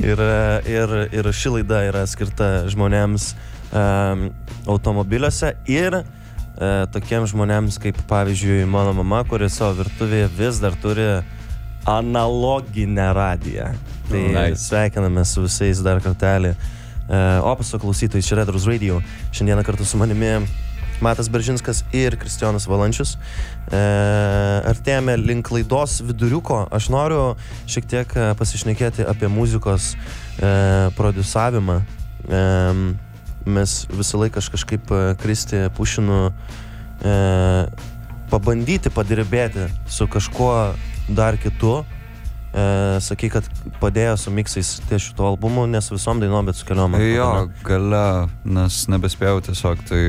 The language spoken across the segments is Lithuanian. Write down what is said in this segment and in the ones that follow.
Ir ši laida yra skirta žmonėms automobiliuose ir tokiems žmonėms kaip pavyzdžiui mano mama, kuri savo virtuvėje vis dar turi analoginę radiją. Tai sveikiname su visais dar kartelį. Opuso klausytojais čia Red Rose Radio. Šiandieną kartu su manimi Matas Beržinskas ir Kristijonas Valančius. Artėjame link laidos viduriuko. Aš noriu šiek tiek pasišnekėti apie muzikos prodiusavimą. Mes visą laiką kažkaip Kristi pušinu pabandyti padirbėti su kažkuo dar kitu. Sakai, kad padėjo su miksais ties šito albumu, nes visom dainom, bet su keliom. Jo, gale, nes nebespėjau tiesiog, tai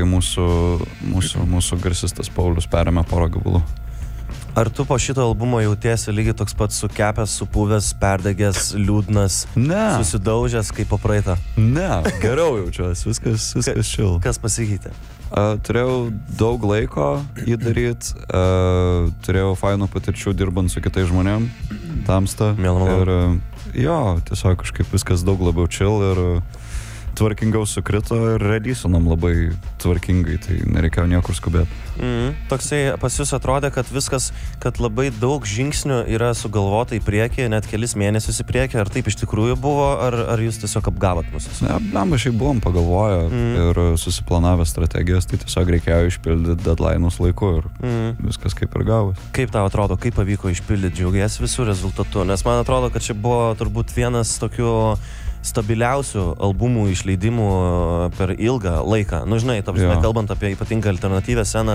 mūsų garsistas Paulius perėmė porą gabalų. Ar tu po šito albumo jautiesi lygiai toks pats sukepęs, supuvęs, perdegęs, liūdnas, susidaužęs kaip po praeitą? Ne, geriau jaučiuosi, viskas chill. Kas pasikeitė? Turėjau daug laiko jį daryti, turėjau fainų patirčių dirbant su kitais žmonėm, tamsta. Ir jo, tiesiog kažkaip viskas daug labiau chill ir tvarkingiau sukrito ir releasinam labai tvarkingai, tai nereikėjo niekur skubėti. Toksai pas jūs atrodė, kad viskas, kad labai daug žingsnių yra sugalvota į priekį, net kelis mėnesius į priekį, ar taip iš tikrųjų buvo, ar jūs tiesiog apgavot mus? Ne, šiaip buvom pagalvoję ir susiplanavę strategijas, tai tiesiog reikėjo išpildyti deadline'us laiku ir viskas kaip ir gavos. Kaip tau atrodo, kaip pavyko išpildyti, džiaugiesi visų rezultatų? Nes man atrodo, kad čia buvo turbūt vienas tokių stabiliausių albumų išleidimų per ilgą laiką. Nu, žinai, kalbant apie ypatingą alternatyvę sceną,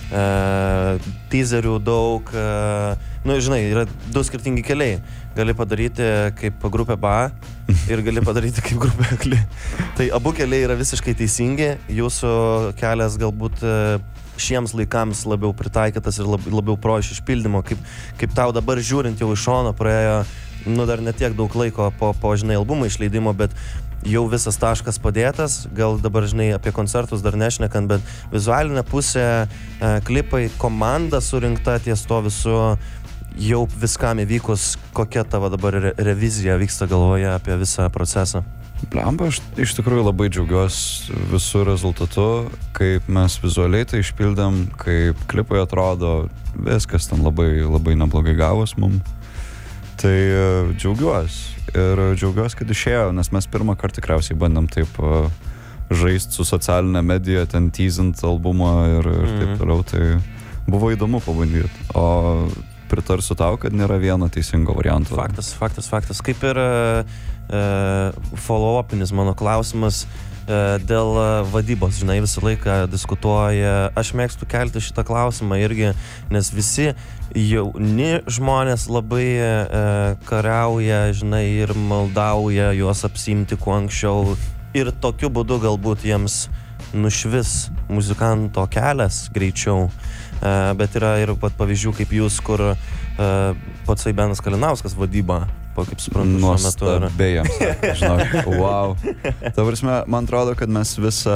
teaserių daug, nu, žinai, yra du skirtingi keliai. Gali padaryti kaip grupė BA ir gali padaryti kaip grupė Akli. Tai abu keliai yra visiškai teisingi, jūsų kelias galbūt šiems laikams labiau pritaikytas ir labiau pro iš išpildymo, kaip tau dabar žiūrint jau iš šono praėjo dar netiek daug laiko po žinai, albumo išleidimo, bet jau visas taškas padėtas, gal dabar, žinai, apie koncertus dar nešnekant, bet vizualinė pusė, klipai, komanda surinkta ties to visų, jau viskam įvykus, kokia tavo dabar revizija vyksta galvoje apie visą procesą? Blemba, aš iš tikrųjų labai džiaugiuosi visų rezultatų, kaip mes vizualiai tai išpildėm, kaip klipai atrodo, viskas ten labai, labai neblogai gavos mum. Tai džiaugiuosi ir džiaugiuosi, kad išėjo, nes mes pirmą kartą tikriausiai bandėm taip žaisti su socialinė medija, ten teasint albumą ir taip toliau, tai buvo įdomu pabandyti, o pritarsiu tau, kad nėra vieno teisingo varianto. Faktas. Kaip ir follow-upinis mano klausimas dėl vadybos, žinai, visą laiką diskutuoja, aš mėgstu kelti šitą klausimą irgi, nes visi jauni žmonės labai kariauja, žinai, ir maldauja juos apsiimti kuo anksčiau ir tokiu būdu galbūt jiems nušvis muzikanto kelias greičiau, bet yra ir pavyzdžių kaip jūs, kur patsai Benas Kalinauskas vadyba, kaip suprantu, šiuo metu yra. Nuostabėjams, žinok, wow. Ta prasme, man atrodo, kad mes visą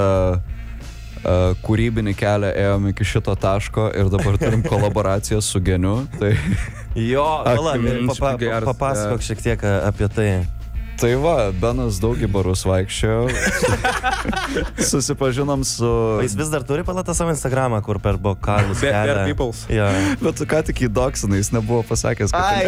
kūrybinį kelią ėjom iki šito taško ir dabar turim kolaboraciją su Geniu. Tai jo, papasakok šiek tiek apie tai. Tai va, Benas daug į barus vaikščiojo, susipažinom su... Jis vis dar turi palatą savo Instagramą, kur per bokalus kelia. Bear Peoples. Ja. Bet tu ką tik į doksinai, jis nebuvo pasakęs, kad...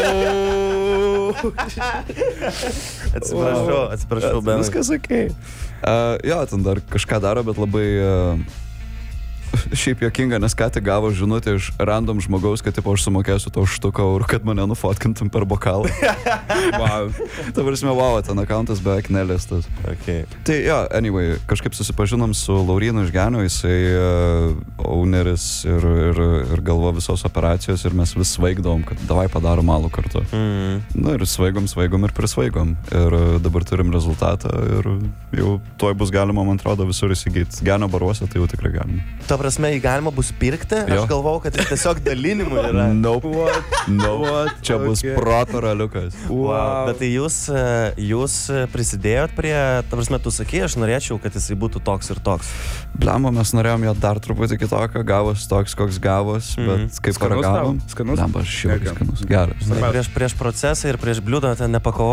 Atsiprašau, Benas. Viskas okei. Jo, ten dar kažką daro, bet labai... Šiaip juokinga, nes ką tik gavo žinutę iš random žmogaus, kad tipo aš sumokėsiu tau štuką eurų, kad mane nufotkintum per bokalą. Wow. Ta prasme, wow, ten accountas beveik nelistas. Okay. Tai jo, anyway, kažkaip susipažinom su Laurynu iš Genio, jisai owneris ir galvo visos operacijos ir mes vis svaigdavom, kad davai padarom alų kartu. Na ir svaigom ir prisvaigom. Ir dabar turim rezultatą ir jau tuoj bus galima, man atrodo, visur įsigyti. Genio baruose tai jau tikrai galima. Ta prasme, jį galima bus pirkti? Aš galvau, kad jis tiesiog dalinimų yra. Nope. Čia bus proto raliukas. Wow. Bet tai jūs prisidėjot prie, ta prasme, tu sakei, aš norėčiau, kad jisai būtų toks ir toks. Blemba, mes norėjom jo dar truputį kitokio, gavos toks, koks gavos, bet kaip paragavom. Skanus? Blemba, šiaip skanus. Geras. Prieš procesą ir prieš bliudą ten nepakovojau.